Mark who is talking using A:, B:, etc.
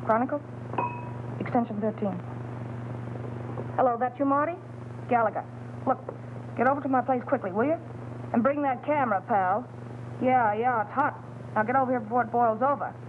A: Chronicle? Extension 13. Hello, that you, Marty? Gallagher. Look, get over to my place quickly, will you? And bring that camera, pal. Yeah, it's hot. Now get over here before it boils over.